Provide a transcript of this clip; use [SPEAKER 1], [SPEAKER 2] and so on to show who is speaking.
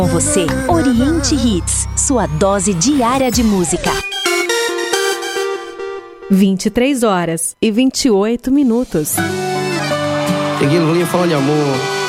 [SPEAKER 1] Com você, Oriente Hits, sua dose diária de música.
[SPEAKER 2] 23 horas e 28 minutos.
[SPEAKER 3] Peguei o rolinho falando de amor.